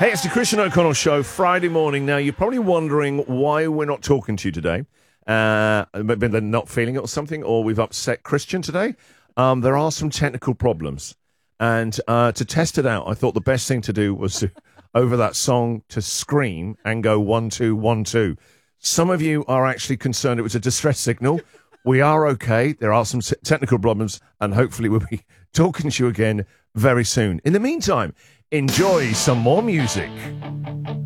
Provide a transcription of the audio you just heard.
Hey, it's the Christian O'Connell Show, Friday morning. Now, you're probably wondering why we're not talking to you today. Maybe they're not feeling it or something, or we've upset Christian today. There are some technical problems. And to test it out, I thought the best thing to do was to, over that song, to scream and go 1, 2, 1, 2. Some of you are actually concerned it was a distress signal. We are okay. There are some technical problems, and hopefully we'll be talking to you again very soon. In the meantime, enjoy some more music.